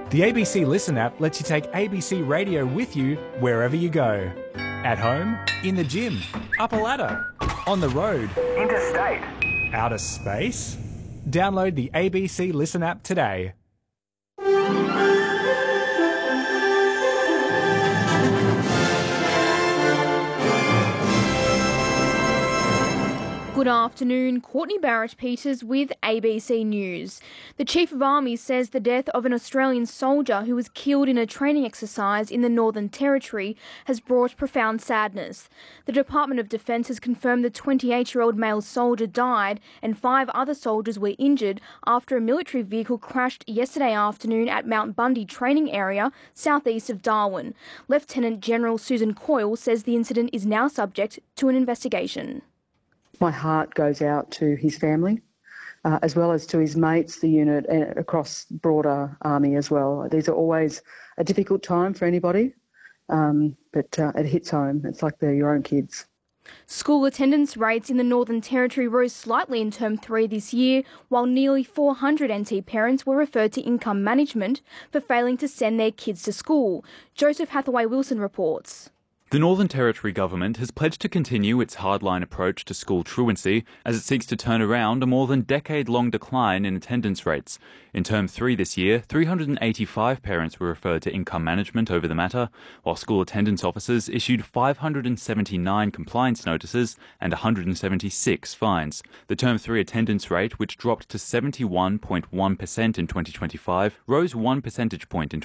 The ABC Listen app lets you take ABC Radio with you wherever you go. At home, in the gym, up a ladder, on the road, interstate, outer space. Download the ABC Listen app today. Good afternoon, Courtney Barrett-Peters with ABC News. The Chief of Army says the death of an Australian soldier who was killed in a training exercise in the Northern Territory has brought profound sadness. The Department of Defence has confirmed the 28-year-old male soldier died and 5 other soldiers were injured after a military vehicle crashed yesterday afternoon at Mount Bundy training area southeast of Darwin. Lieutenant General Susan Coyle says the incident is now subject to an investigation. My heart goes out to his family, as well as to his mates, the unit, and across broader Army as well. These are always a difficult time for anybody, but it hits home. It's like they're your own kids. School attendance rates in the Northern Territory rose slightly in Term 3 this year, while nearly 400 NT parents were referred to income management for failing to send their kids to school. Joseph Hathaway-Wilson reports. The Northern Territory Government has pledged to continue its hardline approach to school truancy as it seeks to turn around a more than decade-long decline in attendance rates. In Term 3 this year, 385 parents were referred to income management over the matter, while school attendance officers issued 579 compliance notices and 176 fines. The Term 3 attendance rate, which dropped to 71.1% in 2025, rose 1 percentage point in